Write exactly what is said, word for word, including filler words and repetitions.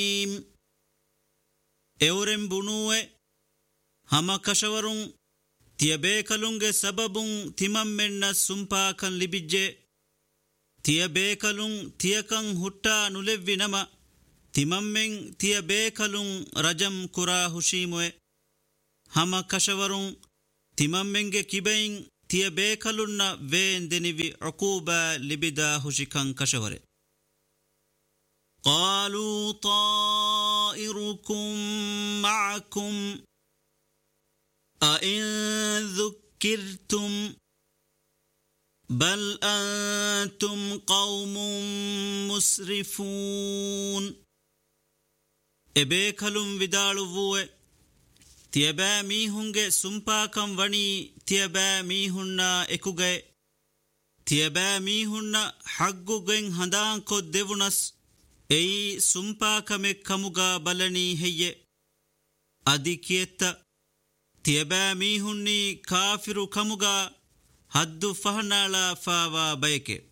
ಎವರೆಂ ಬುಣುವೆ ಹಮ ಕಶವರುಂ ತಿಯಬೇಕಲುಂಗೆ ಸಬಬುಂ ತಿಮಮ್ಮೆನ್ನ ಸುಂಪಾಕನ್ ಲಿಬಿಜ್ಜೆ ತಿಯಬೇಕಲುಂ ತಿಯಕಂ ಹುಟ್ಟಾ ನುಲೆವ್ವಿ ನಮ ತಿಮಮ್ಮೆಂ ತಿಯಬೇಕಲುಂ ರಜಂ ಕುರಾ ಹುಶೀಮುವೆ ಹಮ ಕಶವರುಂ ತಿಮಮ್ಮೆಂಗೆ ಕಿಬೈಂ ತಿಯಬೇಕಲುನ್ನ ವೇಂದೆನಿವಿ ಅಕೂಬ ಲಿಬಿದ ಹುಶಿಕಂ ಕಶವರೆ ಕಾಲೂ ತಾಯಿರುಕುಂ ಮಅಕುಂ ಅಇನ್ ذُكِّرْتُمْ بل أنتم قوم مسرفون ಎಬೇಕಲುಂ ವಿದಾಳುವುವೆ ತಿಯಬෑ ಮೀಹುಂಗೆ ಸುಂಪಾಕಂ ವಣಿ ತಿಯಬෑ ಮೀಹುನ್ನ ಎಕುಗೆ ತಿಯಬෑ ಮೀಹುನ್ನ ಹಗ್ಗುಗೆಂ ಹಂದಾಂಕೊ ದೆವುನಸ್ ಎಯಿ ಸುಂಪಾಕಮೆ ಕಮುಗ ಬಲನಿ ಹೆಯ್ಯೆ ಅದಿಕಿಯೆತ್ತ ತಿಯಬෑ ಮೀಹುನ್ನಿ ಕಾಫಿರು ಕಮುಗ ಹದ್ದು ಫಹನಾಳ ಫಾವಾ ಬಯಕೆ